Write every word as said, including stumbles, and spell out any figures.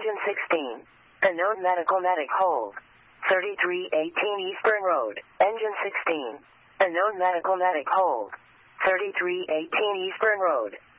Engine sixteen. Unknown medical medic hold. thirty-three eighteen Eastburn Road. Engine sixteen. Unknown medical medic hold. thirty-three eighteen Eastburn Road.